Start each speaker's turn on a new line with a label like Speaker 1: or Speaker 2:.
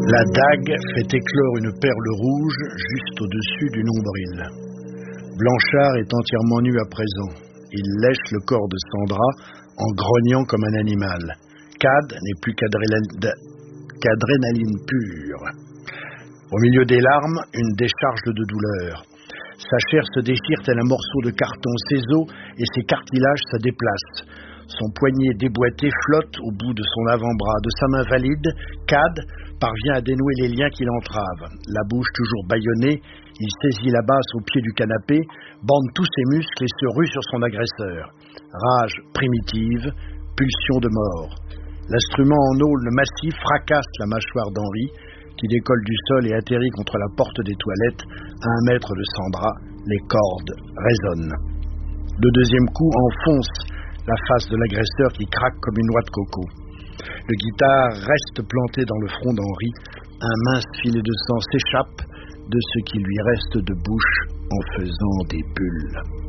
Speaker 1: La dague fait éclore une perle rouge juste au-dessus du nombril. Blanchard est entièrement nu à présent. Il lèche le corps de Sandra en grognant comme un animal. Cad n'est plus qu'adrénaline pure. Au milieu des larmes, une décharge de douleur. Sa chair se déchire tel un morceau de carton, ses os et ses cartilages se déplacent. Son poignet déboîté flotte au bout de son avant-bras. De sa main valide, Cad parvient à dénouer les liens qui l'entravent. La bouche toujours bâillonnée, il saisit la basse au pied du canapé, bande tous ses muscles et se rue sur son agresseur. Rage primitive, pulsion de mort. L'instrument en aulne massif fracasse la mâchoire d'Henri, qui décolle du sol et atterrit contre la porte des toilettes. À 1 mètre de Sandra, les cordes résonnent. Le deuxième coup enfonce la face de l'agresseur qui craque comme une noix de coco. Le guitare reste planté dans le front d'Henri. Un mince filet de sang s'échappe de ce qui lui reste de bouche en faisant des bulles.